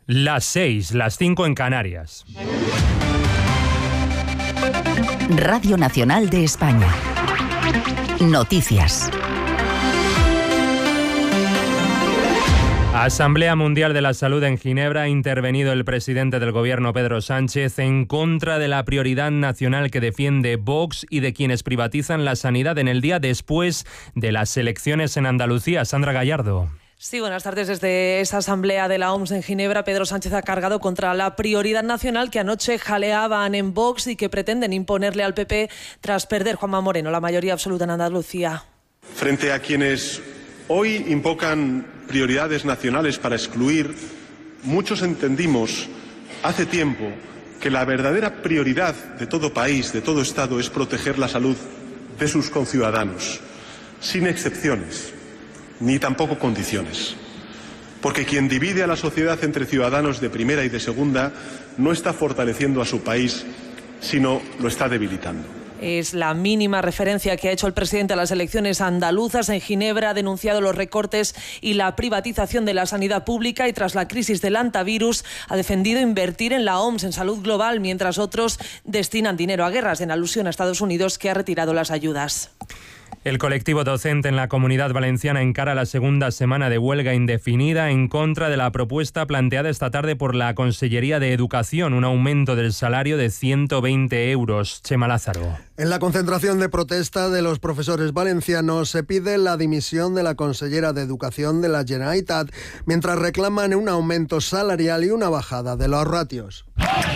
Las 6, las 5 en Canarias. Radio Nacional de España. Noticias. Asamblea Mundial de la Salud en Ginebra. Ha intervenido el presidente del Gobierno, Pedro Sánchez, en contra de la prioridad nacional que defiende Vox y de quienes privatizan la sanidad en el día después de las elecciones en Andalucía. Sandra Gallardo. Sí, buenas tardes. Desde esa asamblea de la OMS en Ginebra, Pedro Sánchez ha cargado contra la prioridad nacional que anoche jaleaban en Vox y que pretenden imponerle al PP tras perder Juanma Moreno la mayoría absoluta en Andalucía. Frente a quienes hoy invocan prioridades nacionales para excluir, muchos entendimos hace tiempo que la verdadera prioridad de todo país, de todo Estado, es proteger la salud de sus conciudadanos, sin excepciones, ni tampoco condiciones. Porque quien divide a la sociedad entre ciudadanos de primera y de segunda no está fortaleciendo a su país, sino lo está debilitando. Es la mínima referencia que ha hecho el presidente a las elecciones andaluzas. En Ginebra ha denunciado los recortes y la privatización de la sanidad pública y tras la crisis del antivirus ha defendido invertir en la OMS, en salud global, mientras otros destinan dinero a guerras, en alusión a Estados Unidos, que ha retirado las ayudas. El colectivo docente en la Comunidad Valenciana encara la segunda semana de huelga indefinida en contra de la propuesta planteada esta tarde por la Consellería de Educación, un aumento del salario de 120 euros. Chema Lázaro. En la concentración de protesta de los profesores valencianos se pide la dimisión de la consellera de Educación de la Generalitat, mientras reclaman un aumento salarial y una bajada de los ratios.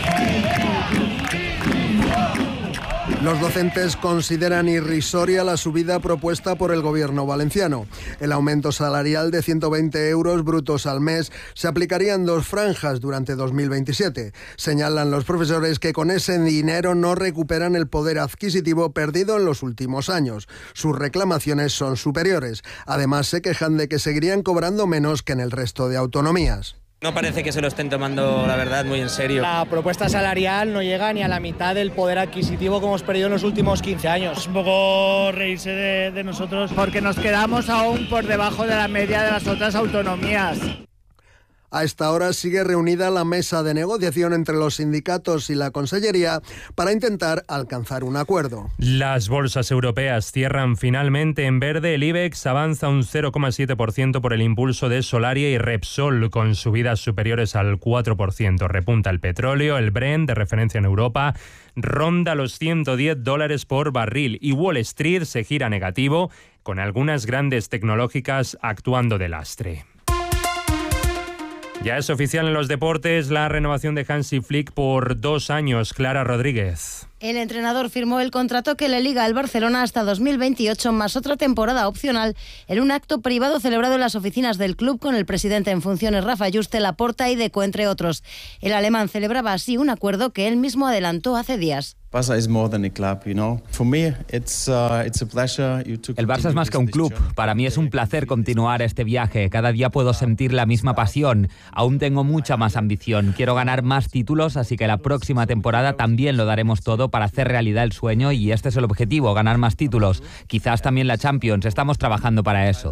Los docentes consideran irrisoria la subida propuesta por el gobierno valenciano. El aumento salarial de 120 euros brutos al mes se aplicaría en 2 franjas durante 2027. Señalan los profesores que con ese dinero no recuperan el poder adquisitivo perdido en los últimos años. Sus reclamaciones son superiores. Además, se quejan de que seguirían cobrando menos que en el resto de autonomías. No parece que se lo estén tomando, la verdad, muy en serio. La propuesta salarial no llega ni a la mitad del poder adquisitivo que hemos perdido en los últimos 15 años. Es un poco reírse de nosotros porque nos quedamos aún por debajo de la media de las otras autonomías. A esta hora sigue reunida la mesa de negociación entre los sindicatos y la Consellería para intentar alcanzar un acuerdo. Las bolsas europeas cierran finalmente en verde. El IBEX avanza un 0,7% por el impulso de Solaria y Repsol, con subidas superiores al 4%. Repunta el petróleo. El Brent, de referencia en Europa, ronda los $110 por barril y Wall Street se gira negativo, con algunas grandes tecnológicas actuando de lastre. Ya es oficial en los deportes la renovación de Hansi Flick por 2 años. Clara Rodríguez. El entrenador firmó el contrato que le liga al Barcelona hasta 2028, más otra temporada opcional, en un acto privado celebrado en las oficinas del club con el presidente en funciones Rafa Juste, Laporta y Deco, entre otros. El alemán celebraba así un acuerdo que él mismo adelantó hace días. El Barça es más que un club. Para mí es un placer continuar este viaje. Cada día puedo sentir la misma pasión. Aún tengo mucha más ambición. Quiero ganar más títulos, así que la próxima temporada también lo daremos todo para hacer realidad el sueño y este es el objetivo, ganar más títulos. Quizás también la Champions. Estamos trabajando para eso.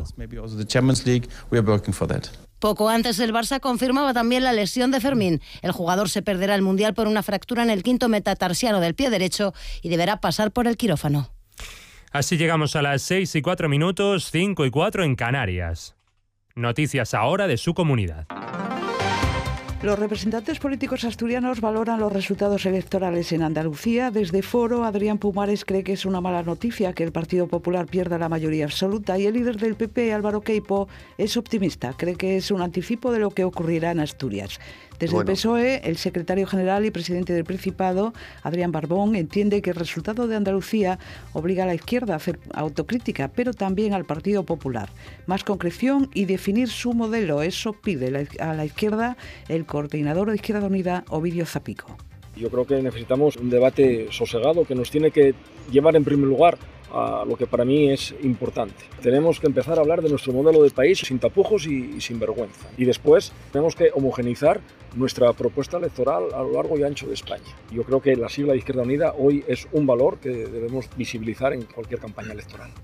Poco antes el Barça confirmaba también la lesión de Fermín. El jugador se perderá el Mundial por una fractura en el quinto metatarsiano del pie derecho y deberá pasar por el quirófano. Así llegamos a las 6:04, 5:04 en Canarias. Noticias ahora de su comunidad. Los representantes políticos asturianos valoran los resultados electorales en Andalucía. Desde Foro, Adrián Pumares cree que es una mala noticia que el Partido Popular pierda la mayoría absoluta y el líder del PP, Álvaro Queipo, es optimista. Cree que es un anticipo de lo que ocurrirá en Asturias. Desde el PSOE, el secretario general y presidente del Principado, Adrián Barbón, entiende que el resultado de Andalucía obliga a la izquierda a hacer autocrítica, pero también al Partido Popular. Más concreción y definir su modelo. Eso pide a la izquierda el coordinador de Izquierda Unida, Ovidio Zapico. Yo creo que necesitamos un debate sosegado que nos tiene que llevar en primer lugar a lo que para mí es importante. Tenemos que empezar a hablar de nuestro modelo de país sin tapujos y sin vergüenza. Y después tenemos que homogeneizar nuestra propuesta electoral a lo largo y ancho de España. Yo creo que la sigla de Izquierda Unida hoy es un valor que debemos visibilizar en cualquier campaña electoral.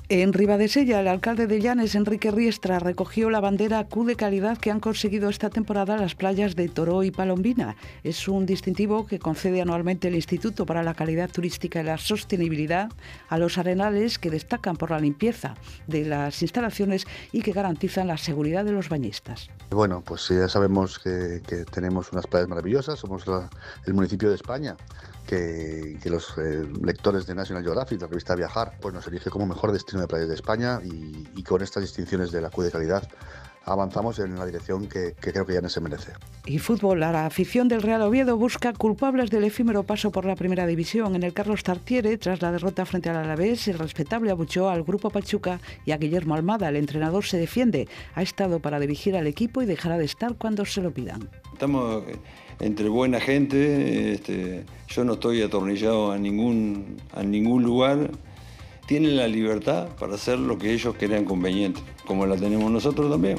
En Ribadesella, el alcalde de Llanes, Enrique Riestra, recogió la bandera Q de calidad que han conseguido esta temporada las playas de Toró y Palombina. Es un distintivo que concede anualmente el Instituto para la Calidad Turística y la Sostenibilidad a los arenales que destacan por la limpieza de las instalaciones y que garantizan la seguridad de los bañistas. Bueno, pues ya sabemos que tenemos unas playas maravillosas, somos el municipio de España que los lectores de National Geographic, la revista Viajar, pues nos elige como mejor destino de playas de España y con estas distinciones de la Q de calidad avanzamos en la dirección que creo que ya no se merece. Y fútbol, la afición del Real Oviedo busca culpables del efímero paso por la primera división. En el Carlos Tartiere, tras la derrota frente al Alavés, el respetable abucheó al Grupo Pachuca y a Guillermo Almada. El entrenador se defiende. Ha estado para dirigir al equipo y dejará de estar cuando se lo pidan. Estamos entre buena gente, yo no estoy atornillado a ningún lugar. Tienen la libertad para hacer lo que ellos crean conveniente, como la tenemos nosotros también.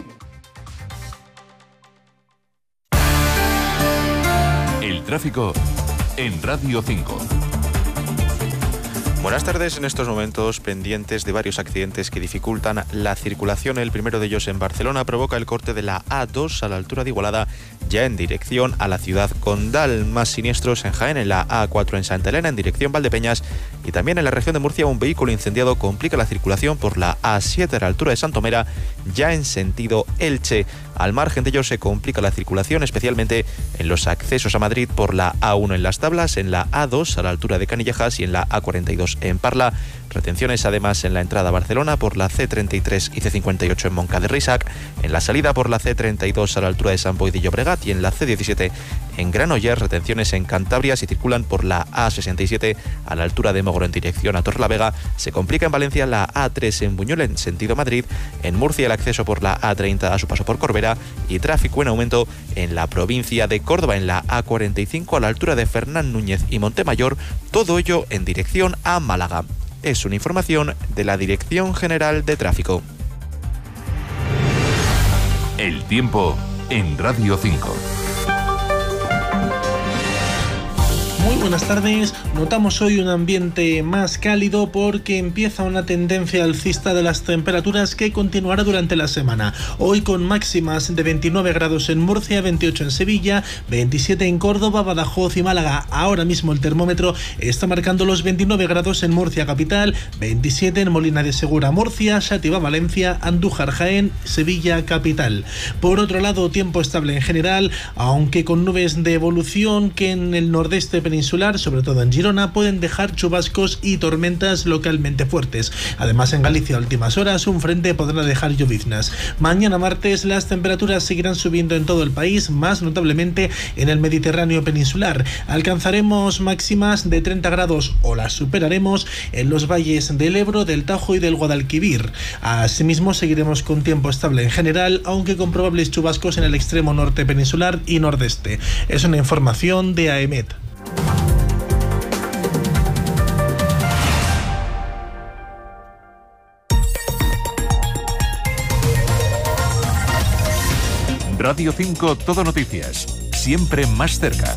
El tráfico en Radio 5. Buenas tardes. En estos momentos pendientes de varios accidentes que dificultan la circulación. El primero de ellos en Barcelona provoca el corte de la A2 a la altura de Igualada, ya en dirección a la ciudad condal. Más siniestros en Jaén, en la A4 en Santa Elena, en dirección Valdepeñas, y también en la región de Murcia un vehículo incendiado complica la circulación por la A7 a la altura de Santomera, ya en sentido Elche. Al margen de ello se complica la circulación, especialmente en los accesos a Madrid por la A1 en Las Tablas, en la A2 a la altura de Canillejas y en la A42 en Parla. Retenciones además en la entrada a Barcelona por la C33 y C58 en Moncada de Reixac, en la salida por la C32 a la altura de Sant Boi de Llobregat y en la C17 en Granollers. Retenciones en Cantabria si circulan por la A67 a la altura de Mogoró en dirección a Torrelavega. Se complica en Valencia la A3 en Buñol en sentido Madrid, en Murcia el acceso por la A30 a su paso por Corbera y tráfico en aumento en la provincia de Córdoba en la A45 a la altura de Fernán Núñez y Montemayor, todo ello en dirección a Málaga. Es una información de la Dirección General de Tráfico. El tiempo en Radio 5. Muy buenas tardes. Notamos hoy un ambiente más cálido porque empieza una tendencia alcista de las temperaturas que continuará durante la semana. Hoy con máximas de 29 grados en Murcia, 28 en Sevilla, 27 en Córdoba, Badajoz y Málaga. Ahora mismo el termómetro está marcando los 29 grados en Murcia capital, 27 en Molina de Segura, Murcia, Xàtiva, Valencia, Andújar, Jaén, Sevilla capital. Por otro lado, tiempo estable en general, aunque con nubes de evolución que en el nordeste peninsular, sobre todo en Girona, pueden dejar chubascos y tormentas localmente fuertes. Además, en Galicia a últimas horas un frente podrá dejar lloviznas. Mañana martes las temperaturas seguirán subiendo en todo el país, más notablemente en el Mediterráneo peninsular. Alcanzaremos máximas de 30 grados o las superaremos en los valles del Ebro, del Tajo y del Guadalquivir. Asimismo, seguiremos con tiempo estable en general, aunque con probables chubascos en el extremo norte peninsular y nordeste. Es una información de AEMET. Radio 5 Todo Noticias, siempre más cerca.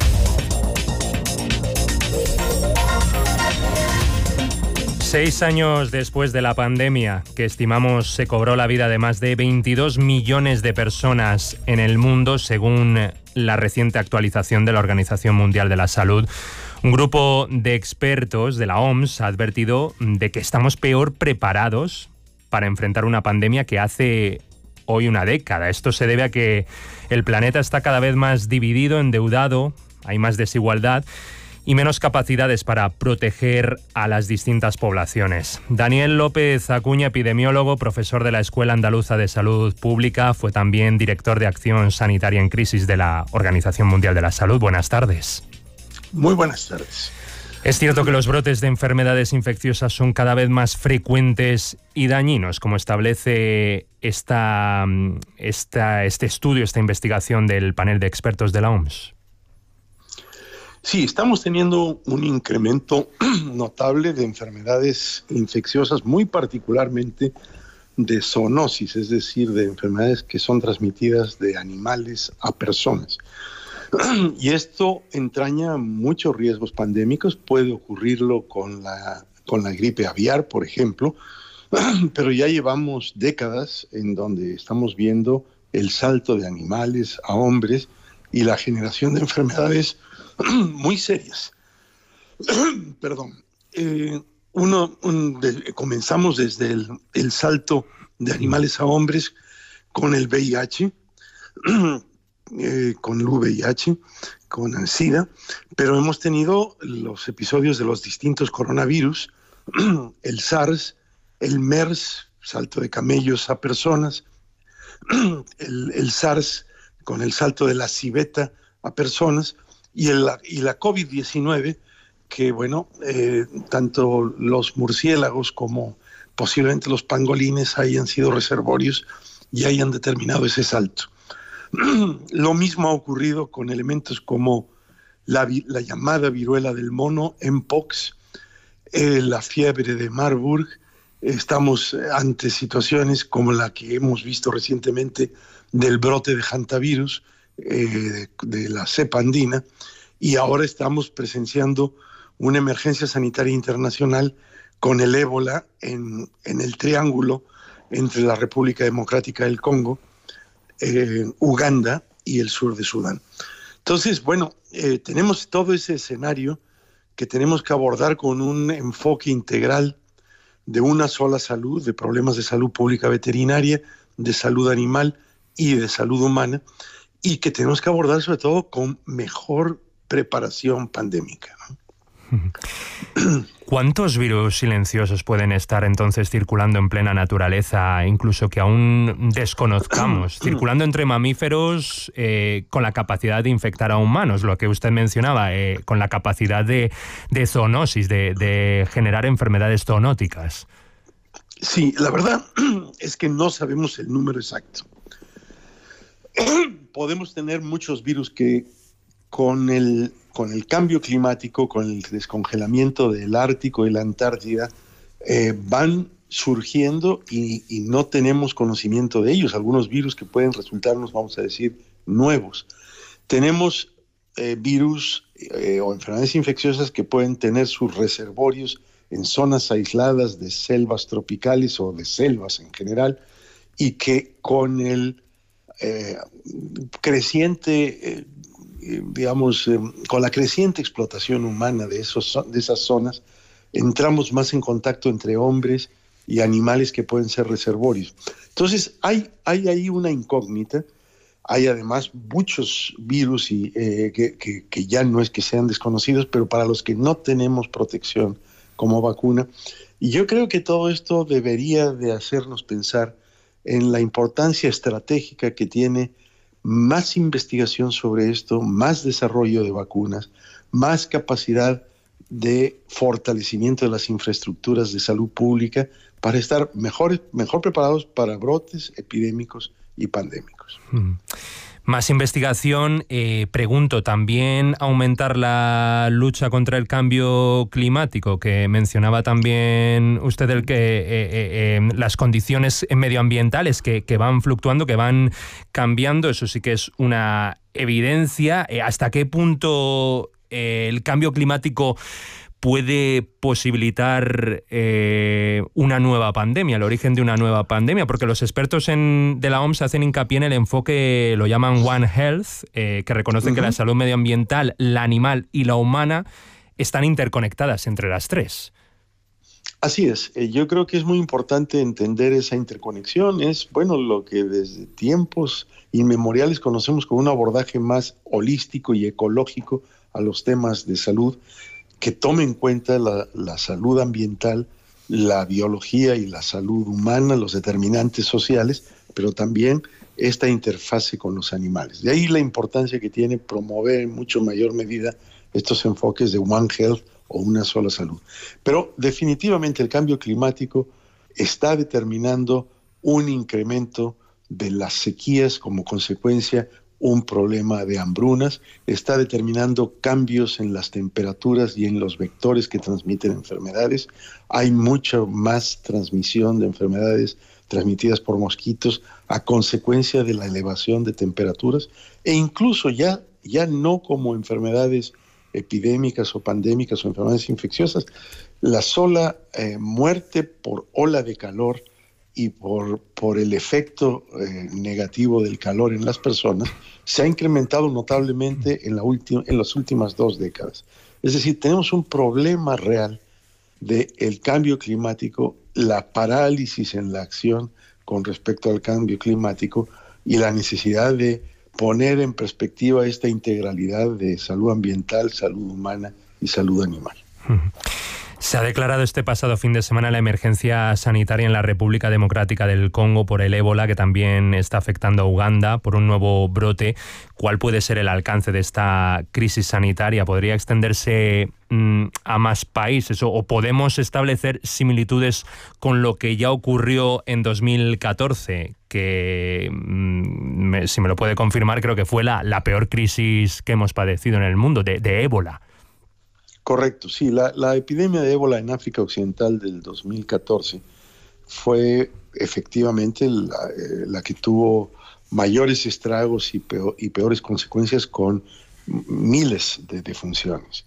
Seis años después de la pandemia, que estimamos se cobró la vida de más de 22 millones de personas en el mundo, según la reciente actualización de la Organización Mundial de la Salud, un grupo de expertos de la OMS ha advertido de que estamos peor preparados para enfrentar una pandemia que hace hoy una década. Esto se debe a que el planeta está cada vez más dividido, endeudado, hay más desigualdad y menos capacidades para proteger a las distintas poblaciones. Daniel López Acuña, epidemiólogo, profesor de la Escuela Andaluza de Salud Pública, fue también director de Acción Sanitaria en Crisis de la Organización Mundial de la Salud. Buenas tardes. Muy buenas tardes. Es cierto que los brotes de enfermedades infecciosas son cada vez más frecuentes y dañinos, como establece este estudio, esta investigación del panel de expertos de la OMS. Sí, estamos teniendo un incremento notable de enfermedades infecciosas, muy particularmente de zoonosis, es decir, de enfermedades que son transmitidas de animales a personas. Y esto entraña muchos riesgos pandémicos. Puede ocurrirlo con la gripe aviar, por ejemplo, pero ya llevamos décadas en donde estamos viendo el salto de animales a hombres y la generación de enfermedades muy serias. Perdón. Comenzamos desde el salto de animales a hombres con el VIH, con el VIH, con el SIDA, pero hemos tenido los episodios de los distintos coronavirus, el SARS, el MERS, salto de camellos a personas, el SARS con el salto de la civeta a personas, y la COVID-19, que bueno, tanto los murciélagos como posiblemente los pangolines hayan sido reservorios y hayan determinado ese salto. Lo mismo ha ocurrido con elementos como la llamada viruela del mono, Mpox, la fiebre de Marburg. Estamos ante situaciones como la que hemos visto recientemente del brote de hantavirus, de la cepa andina, y ahora estamos presenciando una emergencia sanitaria internacional con el ébola en el triángulo entre la República Democrática del Congo, Uganda y el sur de Sudán. Entonces, bueno, tenemos todo ese escenario que tenemos que abordar con un enfoque integral de una sola salud, de problemas de salud pública veterinaria, de salud animal y de salud humana, y que tenemos que abordar sobre todo con mejor preparación pandémica, ¿no? ¿Cuántos virus silenciosos pueden estar entonces circulando en plena naturaleza, incluso que aún desconozcamos, circulando entre mamíferos con la capacidad de infectar a humanos, lo que usted mencionaba, con la capacidad de zoonosis, de generar enfermedades zoonóticas? Sí, la verdad es que no sabemos el número exacto. Podemos tener muchos virus que con el cambio climático, con el descongelamiento del Ártico y la Antártida, van surgiendo y no tenemos conocimiento de ellos. Algunos virus que pueden resultarnos, vamos a decir, nuevos. Tenemos virus o enfermedades infecciosas que pueden tener sus reservorios en zonas aisladas de selvas tropicales o de selvas en general, y que con el creciente... con la creciente explotación humana de esas zonas, entramos más en contacto entre hombres y animales que pueden ser reservorios. Entonces, hay ahí una incógnita. Hay además muchos virus que ya no es que sean desconocidos, pero para los que no tenemos protección como vacuna. Y yo creo que todo esto debería de hacernos pensar en la importancia estratégica que tiene más investigación sobre esto, más desarrollo de vacunas, más capacidad de fortalecimiento de las infraestructuras de salud pública para estar mejor preparados para brotes epidémicos y pandémicos. Más investigación, pregunto, ¿también aumentar la lucha contra el cambio climático? Que mencionaba también usted las condiciones medioambientales que van fluctuando, que van cambiando, eso sí que es una evidencia. ¿Hasta qué punto el cambio climático puede posibilitar una nueva pandemia, el origen de una nueva pandemia? Porque los expertos de la OMS hacen hincapié en el enfoque, lo llaman One Health, que reconocen que la salud medioambiental, la animal y la humana están interconectadas entre las tres. Así es. Yo creo que es muy importante entender esa interconexión. Es, bueno, lo que desde tiempos inmemoriales conocemos como un abordaje más holístico y ecológico a los temas de salud, que tome en cuenta la salud ambiental, la biología y la salud humana, los determinantes sociales, pero también esta interfase con los animales. De ahí la importancia que tiene promover en mucho mayor medida estos enfoques de One Health o una sola salud. Pero definitivamente el cambio climático está determinando un incremento de las sequías como consecuencia, un problema de hambrunas, está determinando cambios en las temperaturas y en los vectores que transmiten enfermedades. Hay mucha más transmisión de enfermedades transmitidas por mosquitos a consecuencia de la elevación de temperaturas, e incluso ya no como enfermedades epidémicas o pandémicas o enfermedades infecciosas, la sola muerte por ola de calor y por el efecto negativo del calor en las personas se ha incrementado notablemente en las últimas 2 décadas. Es decir, tenemos un problema real del cambio climático, la parálisis en la acción con respecto al cambio climático y la necesidad de poner en perspectiva esta integralidad de salud ambiental, salud humana y salud animal. Se ha declarado este pasado fin de semana la emergencia sanitaria en la República Democrática del Congo por el ébola, que también está afectando a Uganda por un nuevo brote. ¿Cuál puede ser el alcance de esta crisis sanitaria? ¿Podría extenderse a más países o podemos establecer similitudes con lo que ya ocurrió en 2014, que, si me lo puede confirmar, creo que fue la peor crisis que hemos padecido en el mundo de ébola? Correcto, sí. La epidemia de ébola en África Occidental del 2014 fue efectivamente la que tuvo mayores estragos y peores consecuencias, con miles de defunciones.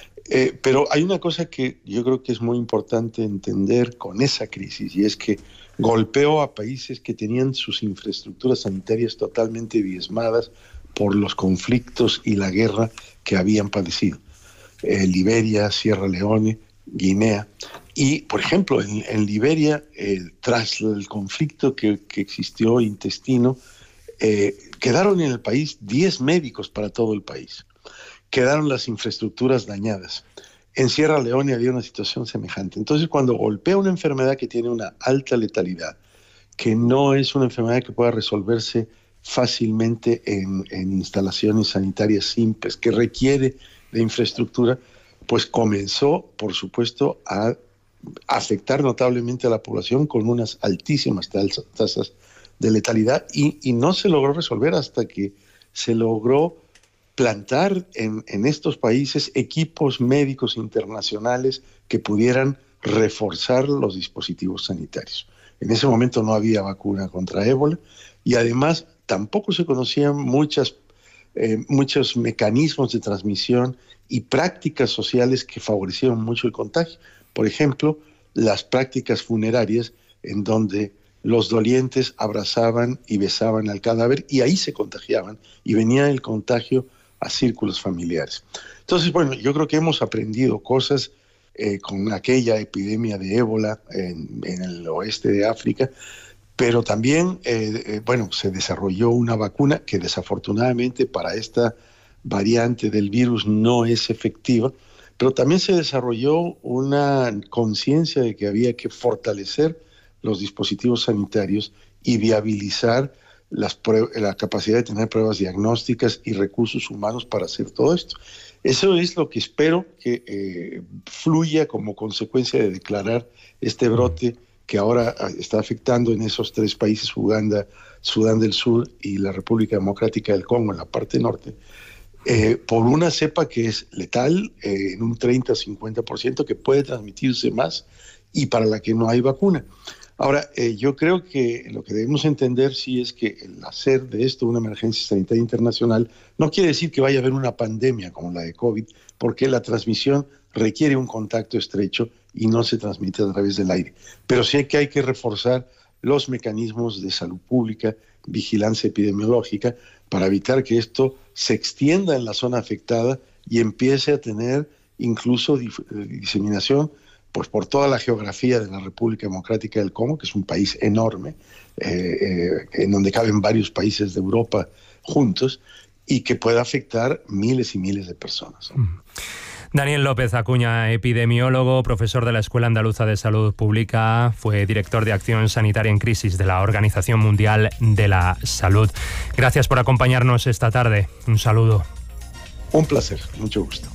Pero hay una cosa que yo creo que es muy importante entender con esa crisis, y es que golpeó a países que tenían sus infraestructuras sanitarias totalmente diezmadas por los conflictos y la guerra que habían padecido. Liberia, Sierra Leone, Guinea. Y, por ejemplo, en Liberia, tras el conflicto que existió intestino, quedaron en el país 10 médicos para todo el país. Quedaron las infraestructuras dañadas. En Sierra Leone había una situación semejante. Entonces, cuando golpea una enfermedad que tiene una alta letalidad, que no es una enfermedad que pueda resolverse fácilmente en instalaciones sanitarias simples, que requiere de infraestructura, pues comenzó, por supuesto, a afectar notablemente a la población con unas altísimas tasas de letalidad, y no se logró resolver hasta que se logró plantar en estos países equipos médicos internacionales que pudieran reforzar los dispositivos sanitarios. En ese momento no había vacuna contra ébola, y además tampoco se conocían muchos mecanismos de transmisión y prácticas sociales que favorecieron mucho el contagio. Por ejemplo, las prácticas funerarias, en donde los dolientes abrazaban y besaban al cadáver y ahí se contagiaban, y venía el contagio a círculos familiares. Entonces, bueno, yo creo que hemos aprendido cosas con aquella epidemia de ébola en el oeste de África, pero también, se desarrolló una vacuna que desafortunadamente para esta variante del virus no es efectiva, pero también se desarrolló una conciencia de que había que fortalecer los dispositivos sanitarios y viabilizar la capacidad de tener pruebas diagnósticas y recursos humanos para hacer todo esto. Eso es lo que espero que fluya como consecuencia de declarar este brote que ahora está afectando en esos 3 países, Uganda, Sudán del Sur y la República Democrática del Congo en la parte norte, por una cepa que es letal en un 30-50%, que puede transmitirse más y para la que no hay vacuna. Ahora, yo creo que lo que debemos entender sí es que el hacer de esto una emergencia sanitaria internacional no quiere decir que vaya a haber una pandemia como la de COVID, porque la transmisión requiere un contacto estrecho y no se transmite a través del aire. Pero sí que hay que reforzar los mecanismos de salud pública, vigilancia epidemiológica, para evitar que esto se extienda en la zona afectada y empiece a tener incluso diseminación pues por toda la geografía de la República Democrática del Congo, que es un país enorme, en donde caben varios países de Europa juntos, y que pueda afectar miles y miles de personas. Daniel López Acuña, epidemiólogo, profesor de la Escuela Andaluza de Salud Pública, fue director de Acción Sanitaria en Crisis de la Organización Mundial de la Salud. Gracias por acompañarnos esta tarde. Un saludo. Un placer, mucho gusto.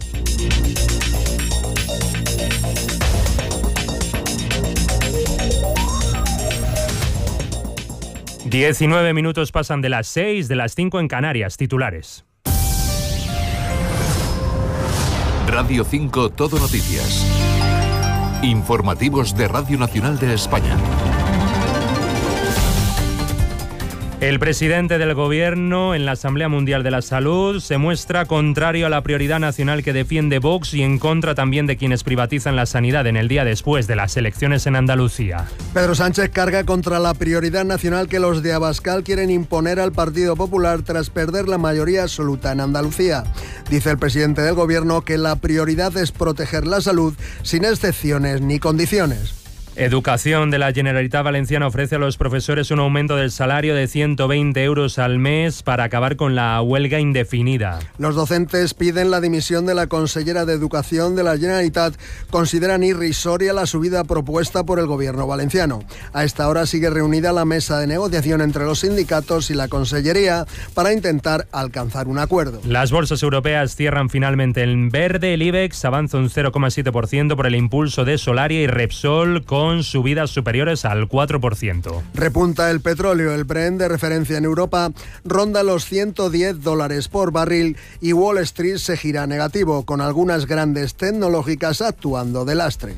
...19 minutos pasan de las 6, de las 5 en Canarias. Titulares. Radio 5 Todo Noticias. Informativos de Radio Nacional de España. El presidente del Gobierno en la Asamblea Mundial de la Salud se muestra contrario a la prioridad nacional que defiende Vox y en contra también de quienes privatizan la sanidad en el día después de las elecciones en Andalucía. Pedro Sánchez carga contra la prioridad nacional que los de Abascal quieren imponer al Partido Popular tras perder la mayoría absoluta en Andalucía. Dice el presidente del Gobierno que la prioridad es proteger la salud sin excepciones ni condiciones. Educación de la Generalitat Valenciana ofrece a los profesores un aumento del salario de 120 euros al mes para acabar con la huelga indefinida. Los docentes piden la dimisión de la consellera de Educación de la Generalitat. Consideran irrisoria la subida propuesta por el Gobierno valenciano. A esta hora sigue reunida la mesa de negociación entre los sindicatos y la consellería para intentar alcanzar un acuerdo. Las bolsas europeas cierran finalmente en verde. El IBEX avanza un 0,7% por el impulso de Solaria y Repsol con subidas superiores al 4%. Repunta el petróleo. El Brent de referencia en Europa ronda los $110 por barril y Wall Street se gira negativo, con algunas grandes tecnológicas actuando de lastre.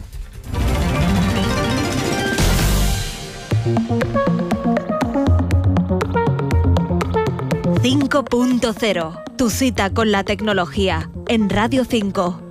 «5.0», tu cita con la tecnología, en Radio 5.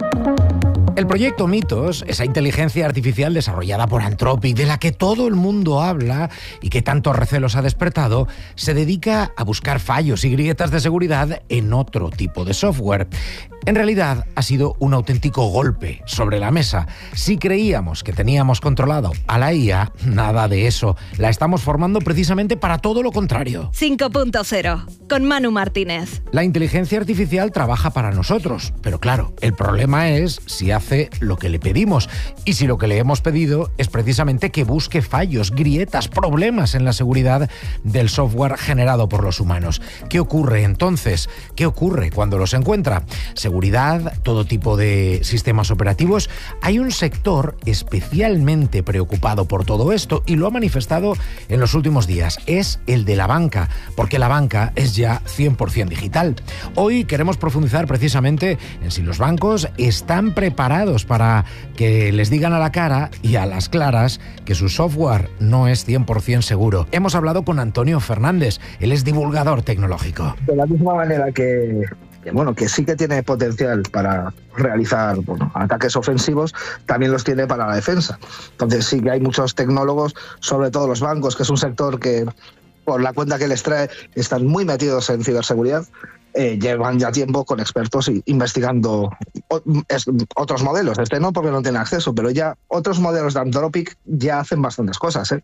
El proyecto Mythos, esa inteligencia artificial desarrollada por Anthropic, de la que todo el mundo habla y que tantos recelos ha despertado, se dedica a buscar fallos y grietas de seguridad en otro tipo de software. En realidad ha sido un auténtico golpe sobre la mesa. Si creíamos que teníamos controlado a la IA, nada de eso. La estamos formando precisamente para todo lo contrario. 5.0, con Manu Martínez. La inteligencia artificial trabaja para nosotros, pero claro, el problema es si hace lo que le pedimos. Y si lo que le hemos pedido es precisamente que busque fallos, grietas, problemas en la seguridad del software generado por los humanos. ¿Qué ocurre entonces? ¿Qué ocurre cuando los encuentra? Seguridad, todo tipo de sistemas operativos. Hay un sector especialmente preocupado por todo esto y lo ha manifestado en los últimos días. Es el de la banca, porque la banca es ya 100% digital. Hoy queremos profundizar precisamente en si los bancos están preparados para que les digan a la cara y a las claras que su software no es 100% seguro. Hemos hablado con Antonio Fernández, él es divulgador tecnológico. De la misma manera que sí que tiene potencial para realizar ataques ofensivos, también los tiene para la defensa. Entonces sí que hay muchos tecnólogos, sobre todo los bancos, que es un sector que, por la cuenta que les trae, están muy metidos en ciberseguridad. Llevan ya tiempo con expertos investigando otros modelos. Este no, porque no tiene acceso, pero ya otros modelos de Anthropic ya hacen bastantes cosas.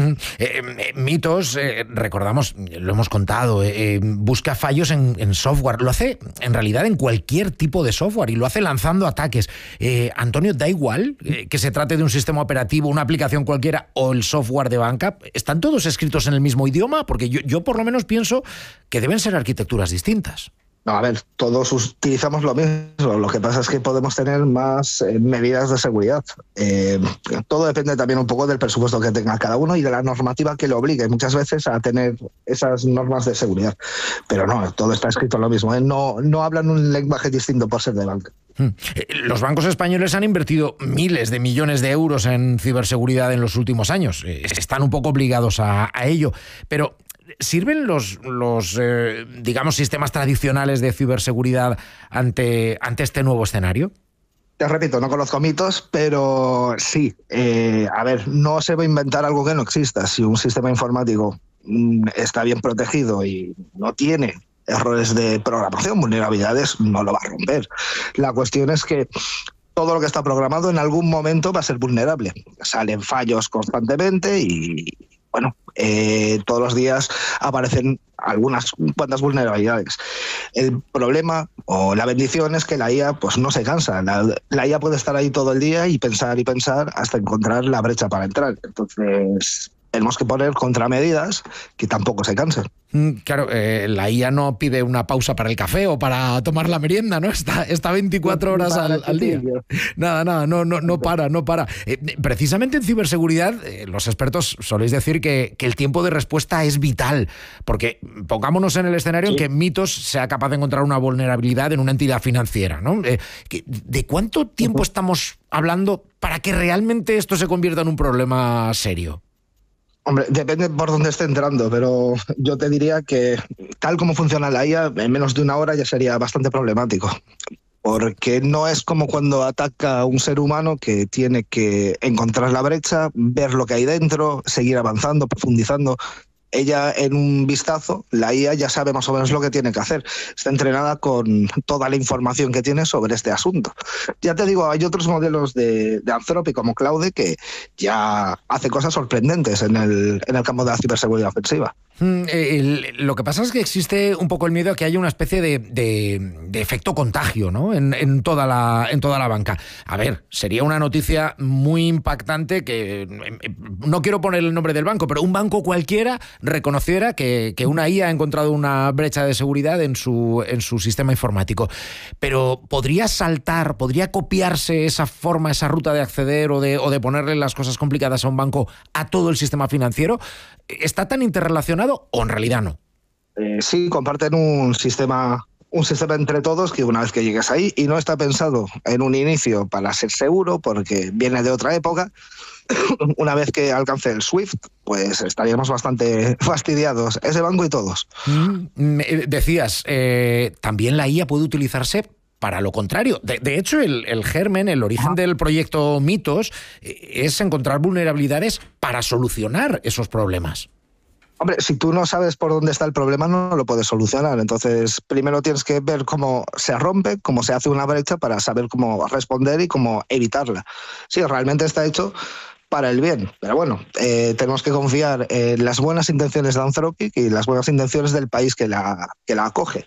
Mythos, recordamos, lo hemos contado, busca fallos en software. Lo hace en realidad en cualquier tipo de software y lo hace lanzando ataques. Antonio, ¿da igual que se trate de un sistema operativo, una aplicación cualquiera o el software de banca? ¿Están todos escritos en el mismo idioma? Porque yo por lo menos pienso que deben ser arquitecturas distintas. No, a ver, todos utilizamos lo mismo. Lo que pasa es que podemos tener más medidas de seguridad. Todo depende también un poco del presupuesto que tenga cada uno y de la normativa que le obligue muchas veces a tener esas normas de seguridad. Pero no, todo está escrito lo mismo. No hablan un lenguaje distinto por ser de banca. Los bancos españoles han invertido miles de millones de euros en ciberseguridad en los últimos años. Están un poco obligados a ello. Pero ¿sirven los digamos, sistemas tradicionales de ciberseguridad ante este nuevo escenario? Te repito, no conozco Mythos, pero sí. A ver, no se va a inventar algo que no exista. Si un sistema informático está bien protegido y no tiene errores de programación, vulnerabilidades, no lo va a romper. La cuestión es que todo lo que está programado en algún momento va a ser vulnerable. Salen fallos constantemente y todos los días aparecen algunas cuantas vulnerabilidades. El problema o la bendición es que la IA pues no se cansa. La IA puede estar ahí todo el día y pensar hasta encontrar la brecha para entrar. Entonces tenemos que poner contramedidas que tampoco se cansen. Claro, la IA no pide una pausa para el café o para tomar la merienda, ¿no? Está 24 horas al día. Nada, no para. Precisamente en ciberseguridad, los expertos soléis decir que el tiempo de respuesta es vital, porque pongámonos en el escenario en que Mythos sea capaz de encontrar una vulnerabilidad en una entidad financiera, ¿no? ¿De cuánto tiempo estamos hablando para que realmente esto se convierta en un problema serio? Hombre, depende por dónde esté entrando, pero yo te diría que tal como funciona la IA, en menos de una hora ya sería bastante problemático. Porque no es como cuando ataca a un ser humano que tiene que encontrar la brecha, ver lo que hay dentro, seguir avanzando, profundizando. Ella, en un vistazo, la IA ya sabe más o menos lo que tiene que hacer. Está entrenada con toda la información que tiene sobre este asunto. Ya te digo, hay otros modelos de Anthropic como Claude que ya hace cosas sorprendentes en el campo de la ciberseguridad ofensiva. Lo que pasa es que existe un poco el miedo a que haya una especie de efecto contagio, ¿no? en toda la banca. A ver, sería una noticia muy impactante que, no quiero poner el nombre del banco, pero un banco cualquiera reconociera que una IA ha encontrado una brecha de seguridad en su sistema informático. Pero ¿podría copiarse esa forma, esa ruta de acceder o de ponerle las cosas complicadas a un banco a todo el sistema financiero? ¿Está tan interrelacionado o en realidad no? Sí, comparten un sistema entre todos que una vez que llegues ahí, y no está pensado en un inicio para ser seguro porque viene de otra época, una vez que alcance el SWIFT, pues estaríamos bastante fastidiados, ese banco y todos. Decías, también la IA puede utilizarse para lo contrario. De hecho, el germen, el origen del proyecto Mitos es encontrar vulnerabilidades para solucionar esos problemas. Hombre, si tú no sabes por dónde está el problema, no lo puedes solucionar. Entonces, primero tienes que ver cómo se rompe, cómo se hace una brecha para saber cómo responder y cómo evitarla. Sí, realmente está hecho para el bien. Pero bueno, tenemos que confiar en las buenas intenciones de Anthropic y las buenas intenciones del país que la acoge.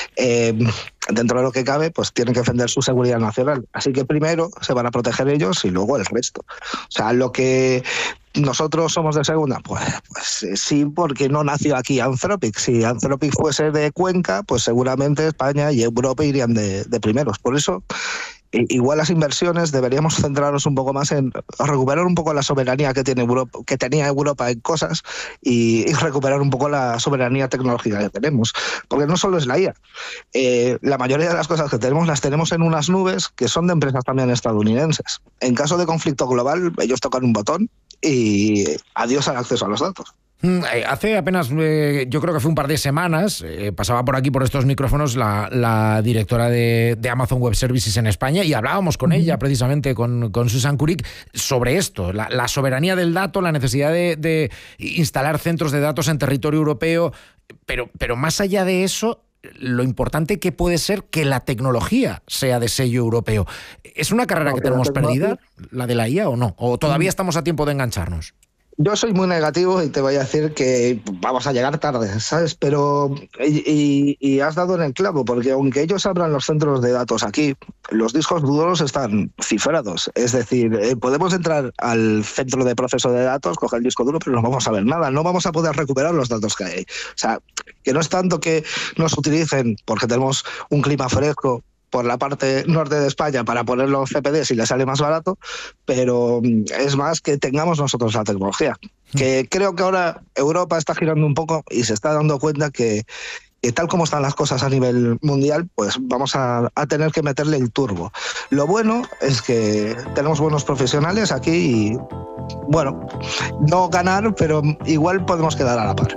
Dentro de lo que cabe, pues tienen que defender su seguridad nacional. Así que primero se van a proteger ellos y luego el resto. O sea, lo que nosotros somos de segunda, pues sí, porque no nació aquí Anthropic. Si Anthropic fuese de Cuenca, pues seguramente España y Europa irían de primeros. Por eso, igual las inversiones deberíamos centrarnos un poco más en recuperar un poco la soberanía que tenía Europa en cosas y recuperar un poco la soberanía tecnológica que tenemos. Porque no solo es la IA. La mayoría de las cosas que tenemos las tenemos en unas nubes que son de empresas también estadounidenses. En caso de conflicto global, ellos tocan un botón y adiós al acceso a los datos. Hace apenas, yo creo que fue un par de semanas, pasaba por aquí, por estos micrófonos, la directora de Amazon Web Services en España, y hablábamos con ella, precisamente, con Susan Kurik, sobre esto, la soberanía del dato, la necesidad de instalar centros de datos en territorio europeo, pero más allá de eso, lo importante que puede ser que la tecnología sea de sello europeo. ¿Es una carrera que tenemos perdida, la de la IA, o no? ¿O todavía estamos a tiempo de engancharnos? Yo soy muy negativo y te voy a decir que vamos a llegar tarde, ¿sabes? Pero y has dado en el clavo, porque aunque ellos abran los centros de datos aquí, los discos duros están cifrados. Es decir, podemos entrar al centro de proceso de datos, coger el disco duro, pero no vamos a ver nada. No vamos a poder recuperar los datos que hay. O sea, que no es tanto que nos utilicen porque tenemos un clima fresco por la parte norte de España para poner los CPD si les sale más barato, pero es más que tengamos nosotros la tecnología. Que creo que ahora Europa está girando un poco y se está dando cuenta que tal como están las cosas a nivel mundial, pues vamos a tener que meterle el turbo. Lo bueno es que tenemos buenos profesionales aquí y, bueno, no ganar, pero igual podemos quedar a la par.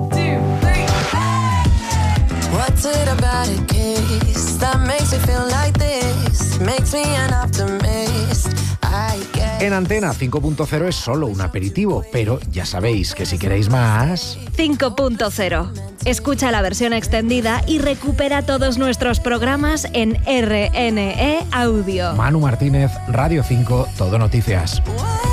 What's it about a case that makes me feel like this? Makes me an optimist. En Antena 5.0 es solo un aperitivo, pero ya sabéis que si queréis más... 5.0. Escucha la versión extendida y recupera todos nuestros programas en RNE Audio. Manu Martínez, Radio 5, Todo Noticias.